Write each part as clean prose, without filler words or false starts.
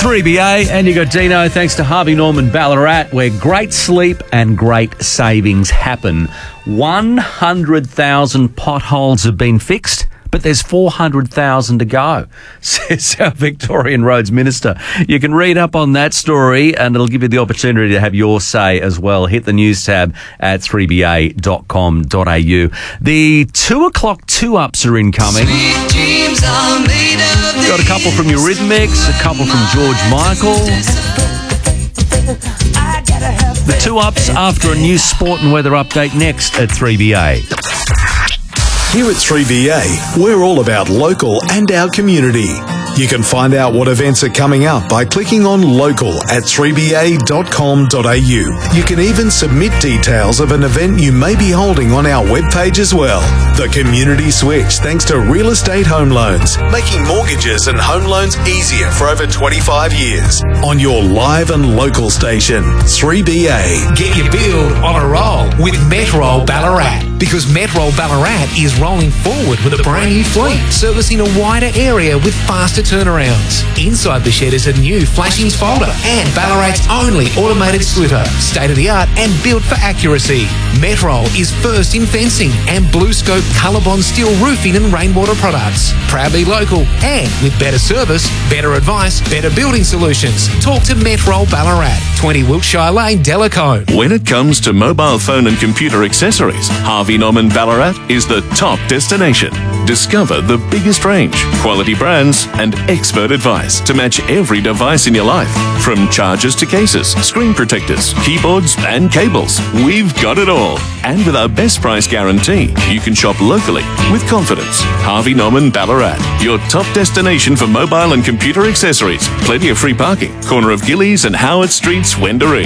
3BA, and you got Dino. Thanks to Harvey Norman Ballarat, where great sleep and great savings happen. 100,000 potholes have been fixed, but there's 400,000 to go, says our Victorian Roads Minister. You can read up on that story, and it'll give you the opportunity to have your say as well. Hit the news tab at 3ba.com.au. The 2 o'clock 2-ups are incoming. Got a couple from Eurythmics, a couple from George Michael. The 2-ups after a new sport and weather update next at 3BA. Here at 3BA, we're all about local and our community. You can find out what events are coming up by clicking on local at 3ba.com.au. You can even submit details of an event you may be holding on our webpage as well. The Community Switch, thanks to Real Estate Home Loans, making mortgages and home loans easier for over 25 years. On your live and local station, 3BA. Get your build on a roll with Metrol Ballarat, because Metrol Ballarat is rolling forward with a brand new fleet, servicing a wider area with faster turnarounds. Inside the shed is a new flashings folder and Ballarat's only automated slitter, state-of-the-art and built for accuracy. Metrol is first in fencing and BlueScope Colorbond steel roofing and rainwater products. Proudly local and with better service, better advice, better building solutions. Talk to Metrol Ballarat, 20 Wiltshire Lane, Delacombe. When it comes to mobile phone and computer accessories, Harvey Norman Ballarat is the top destination. Discover the biggest range, quality brands, and expert advice to match every device in your life. From chargers to cases, screen protectors, keyboards, and cables, we've got it all. And with our best price guarantee, you can shop locally with confidence. Harvey Norman Ballarat, your top destination for mobile and computer accessories. Plenty of free parking. Corner of Gillies and Howard Streets, Wendouree.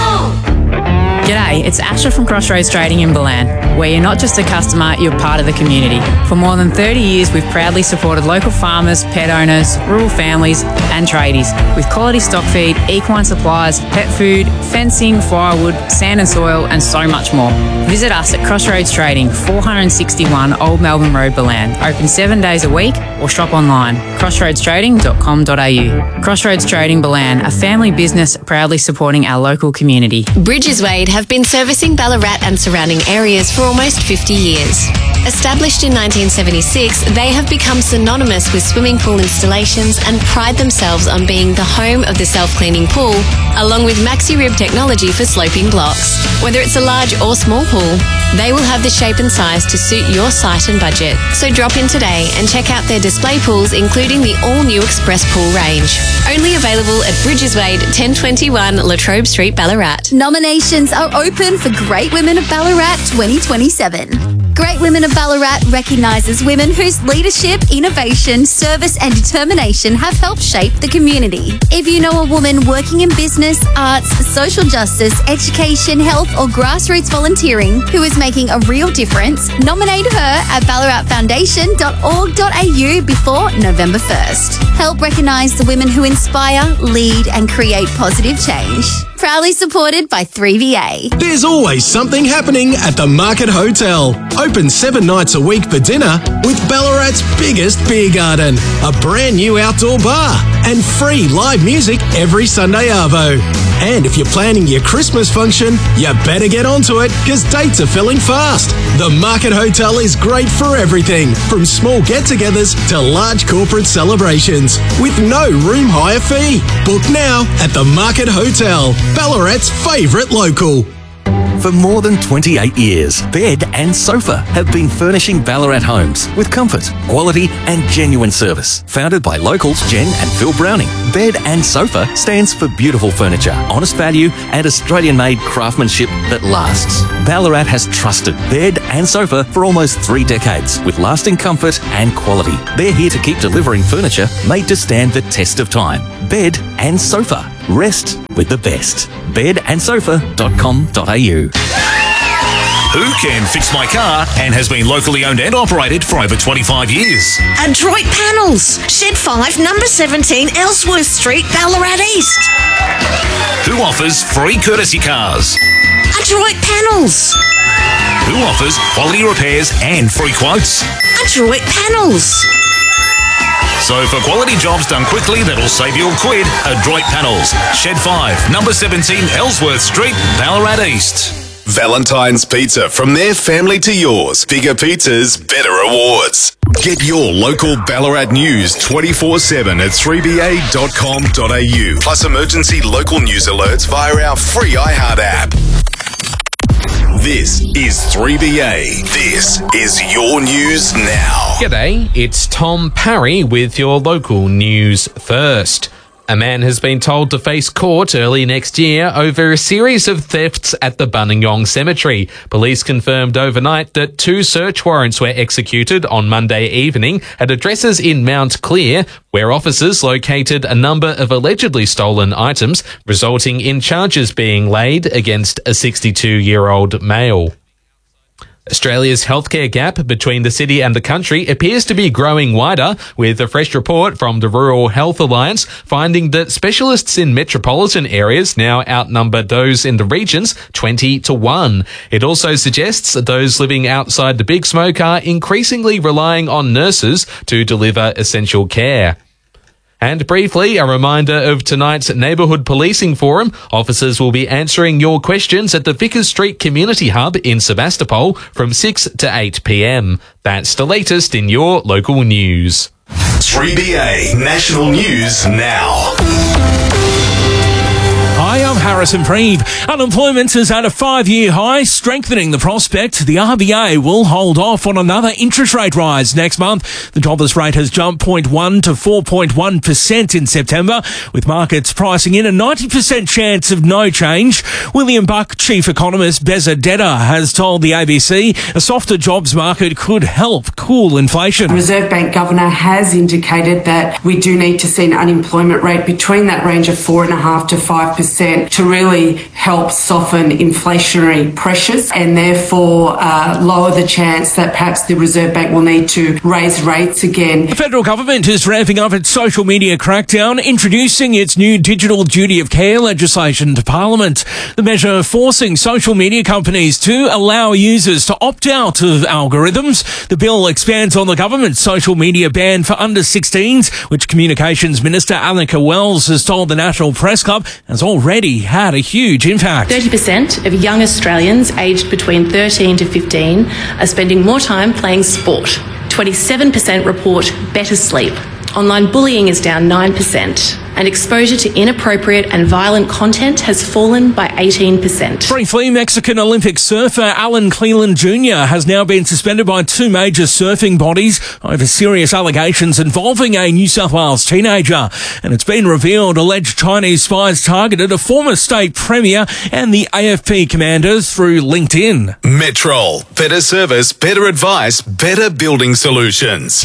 G'day, it's Asha from Crossroads Trading in Balan, where you're not just a customer, you're part of the community. For more than 30 years, we've proudly supported local farmers, pet owners, rural families and tradies with quality stock feed, equine supplies, pet food, fencing, firewood, sand and soil and so much more. Visit us at Crossroads Trading, 461 Old Melbourne Road, Balan. Open 7 days a week or shop online, crossroadstrading.com.au. Crossroads Trading Balan, a family business proudly supporting our local community. Bridges Wade have been servicing Ballarat and surrounding areas for almost 50 years. Established in 1976, they have become synonymous with swimming pool installations and pride themselves on being the home of the self-cleaning pool, along with MaxiRib technology for sloping blocks. Whether it's a large or small pool, they will have the shape and size to suit your site and budget. So drop in today and check out their display pools, including the all-new Express Pool range. Only available at Bridges Wade, 1021 Latrobe Street, Ballarat. Nominations are open for Great Women of Ballarat 2027. Great Women of Ballarat recognises women whose leadership, innovation, service and determination have helped shape the community. If you know a woman working in business, arts, social justice, education, health or grassroots volunteering who is making a real difference, nominate her at ballaratfoundation.org.au before November 1st. Help recognise the women who inspire, lead and create positive change. Proudly supported by 3VA. There's always something happening at the Market Hotel. Open 7 nights a week for dinner with Ballarat's biggest beer garden, a brand new outdoor bar, and free live music every Sunday arvo. And if you're planning your Christmas function, you better get onto it because dates are filling fast. The Market Hotel is great for everything, from small get-togethers to large corporate celebrations, with no room hire fee. Book now at the Market Hotel, Ballarat's favourite local. For more than 28 years, Bed and Sofa have been furnishing Ballarat homes with comfort, quality and genuine service. Founded by locals Jen and Phil Browning, Bed and Sofa stands for beautiful furniture, honest value and Australian-made craftsmanship that lasts. Ballarat has trusted Bed and Sofa for almost 3 decades with lasting comfort and quality. They're here to keep delivering furniture made to stand the test of time. Bed and Sofa. Rest with the best. bedandsofa.com.au. Who can fix my car and has been locally owned and operated for over 25 years? Adroit Panels, Shed 5, number 17, Ellsworth Street, Ballarat East. Who offers free courtesy cars? Adroit Panels. Who offers quality repairs and free quotes? Adroit Panels. So for quality jobs done quickly that'll save you a quid, Adroit Panels. Shed 5, number 17, Ellsworth Street, Ballarat East. Valentine's Pizza, from their family to yours. Bigger pizzas, better rewards. Get your local Ballarat news 24/7 at 3ba.com.au. Plus emergency local news alerts via our free iHeart app. This is 3BA. This is your news now. G'day, it's Tom Parry with your local news first. A man has been told to face court early next year over a series of thefts at the Buninyong Cemetery. Police confirmed overnight that 2 search warrants were executed on Monday evening at addresses in Mount Clear, where officers located a number of allegedly stolen items, resulting in charges being laid against a 62-year-old male. Australia's healthcare gap between the city and the country appears to be growing wider, with a fresh report from the Rural Health Alliance finding that specialists in metropolitan areas now outnumber those in the regions 20-1. It also suggests that those living outside the big smoke are increasingly relying on nurses to deliver essential care. And briefly, a reminder of tonight's Neighbourhood Policing Forum. Officers will be answering your questions at the Vickers Street Community Hub in Sebastopol from 6 to 8 p.m. That's the latest in your local news. 3BA National News Now. Hi, I'm Harrison Preeve. Unemployment is at a 5-year high, strengthening the prospect the RBA will hold off on another interest rate rise next month. The jobless rate has jumped 0.1 to 4.1% in September, with markets pricing in a 90% chance of no change. William Buck Chief Economist Beza Deda has told the ABC a softer jobs market could help cool inflation. The Reserve Bank Governor has indicated that we do need to see an unemployment rate between that range of 4.5% to 5% to really help soften inflationary pressures and therefore lower the chance that perhaps the Reserve Bank will need to raise rates again. The federal government is ramping up its social media crackdown, introducing its new digital duty of care legislation to Parliament. The measure forcing social media companies to allow users to opt out of algorithms. The bill expands on the government's social media ban for under 16s, which Communications Minister Annika Wells has told the National Press Club has already had a huge impact. 30% of young Australians aged between 13 to 15 are spending more time playing sport. 27% report better sleep. Online bullying is down 9%. And exposure to inappropriate and violent content has fallen by 18%. Briefly, Mexican Olympic surfer Alan Cleland Jr. has now been suspended by 2 major surfing bodies over serious allegations involving a New South Wales teenager. And it's been revealed alleged Chinese spies targeted a former state premier and the AFP commander through LinkedIn. Metrol. Better service, better advice, better building solutions.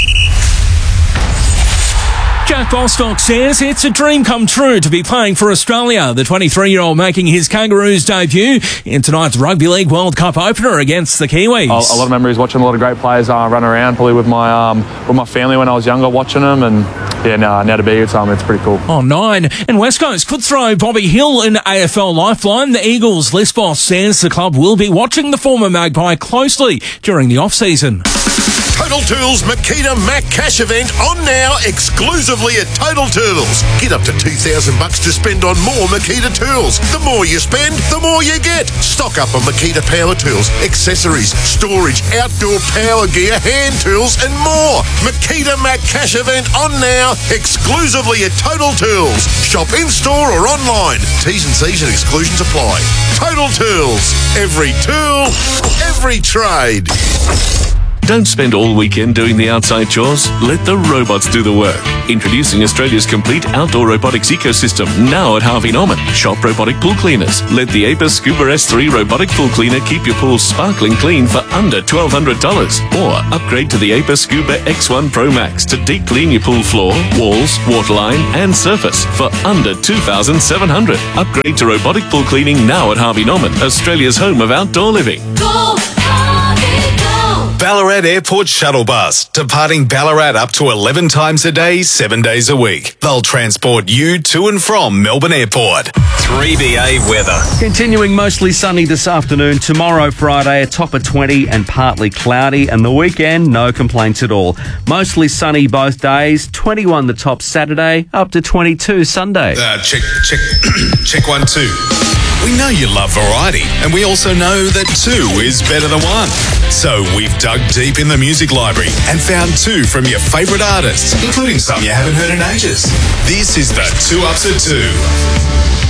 Jack Bostock says it's a dream come true to be playing for Australia. The 23-year-old making his Kangaroos debut in tonight's Rugby League World Cup opener against the Kiwis. A lot of memories watching a lot of great players run around, probably with my family when I was younger, watching them, and now to be here, so it's pretty cool. On 9, and West Coast could throw Bobby Hill in AFL lifeline. The Eagles list boss says the club will be watching the former Magpie closely during the off-season. Total Tools Makita Mac Cash event on now exclusively at Total Tools. Get up to $2,000 to spend on more Makita tools. The more you spend, the more you get. Stock up on Makita power tools, accessories, storage, outdoor power gear, hand tools and more. Makita Mac Cash event on now exclusively at Total Tools. Shop in-store or online. T's and C's and exclusions apply. Total Tools. Every tool, every trade. Don't spend all weekend doing the outside chores. Let the robots do the work. Introducing Australia's complete outdoor robotics ecosystem, now at Harvey Norman. Shop robotic pool cleaners. Let the Apis Scuba S3 robotic pool cleaner keep your pool sparkling clean for under $1,200. Or upgrade to the Apis Scuba X1 Pro Max to deep clean your pool floor, walls, waterline and surface for under $2,700. Upgrade to robotic pool cleaning now at Harvey Norman, Australia's home of outdoor living. Go, Harvey, go! Ballarat Airport Shuttle Bus, departing Ballarat up to 11 times a day, 7 days a week. They'll transport you to and from Melbourne Airport. 3BA weather. Continuing mostly sunny this afternoon. Tomorrow, Friday, a top of 20 and partly cloudy. And the weekend, no complaints at all. Mostly sunny both days. 21 the top Saturday, up to 22 Sunday. Check 1, 2. We know you love variety, and we also know that 2 is better than 1. So we've dug deep in the music library and found 2 from your favourite artists, including some you haven't heard in ages. This is the 2 Ups at 2.